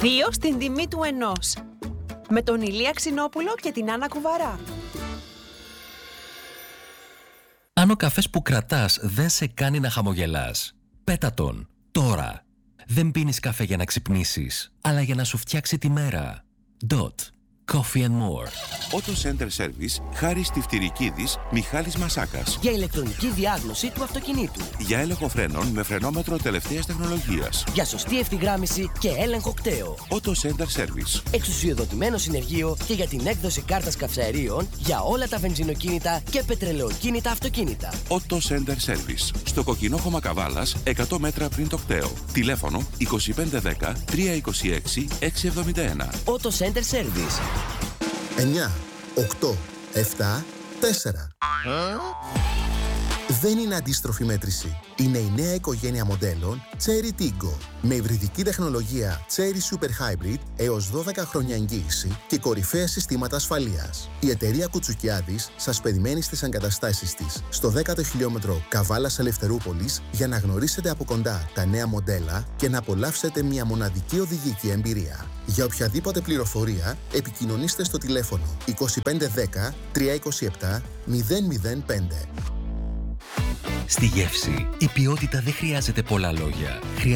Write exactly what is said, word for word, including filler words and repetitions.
Δύο στην τιμή του ενός. Με τον Ηλία Ξινόπουλο και την Άννα Κουβαρά. Αν ο καφές που κρατάς δεν σε κάνει να χαμογελάς, πέτα τον, τώρα. Δεν πίνεις καφέ για να ξυπνήσεις, αλλά για να σου φτιάξει τη μέρα. Dot. Coffee and more. Auto Center Service, Χάρης Τυφτυρικίδης, Μιχάλης Μασάκας. Για ηλεκτρονική διάγνωση του αυτοκινήτου. Για έλεγχο φρένων με φρενόμετρο τελευταίας τεχνολογίας. Για σωστή ευθυγράμμιση και έλεγχο κταίου. Auto Center Service. Εξουσιοδοτημένο συνεργείο και για την έκδοση κάρτας καυσαερίων για όλα τα βενζινοκίνητα και πετρελαιοκίνητα αυτοκίνητα. Auto Center Service. Στο Κοκκινόχωμα Καβάλας, εκατό μέτρα πριν το κταίο. Τηλέφωνο είκοσι πέντε δέκα τριακόσια είκοσι έξι εξακόσια εβδομήντα ένα. Auto Center Service. εννιά, οκτώ, επτά, τέσσερα. Δεν είναι αντίστροφη μέτρηση. Είναι η νέα οικογένεια μοντέλων Chery Tiggo. Με υβριδική τεχνολογία Chery Super Hybrid έως δώδεκα χρόνια εγγύηση και κορυφαία συστήματα ασφαλείας. Η εταιρεία Κουτσουκιάδης σας περιμένει στις εγκαταστάσεις της στο δέκατο χιλιόμετρο Καβάλας Ελευθερούπολης για να γνωρίσετε από κοντά τα νέα μοντέλα και να απολαύσετε μια μοναδική οδηγική εμπειρία. Για οποιαδήποτε πληροφορία επικοινωνήστε στο τηλέφωνο είκοσι πέντε δέκα τριακόσια είκοσι επτά μηδέν μηδέν πέντε. Στη γεύση, η ποιότητα δεν χρειάζεται πολλά λόγια.